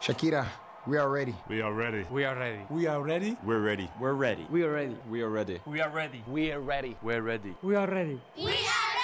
Shakira, we are ready. We are ready. We are ready. We are ready. We're ready. We're ready. We are ready. We are ready. We are ready. We are ready. We're ready. We are ready. We are ready. We are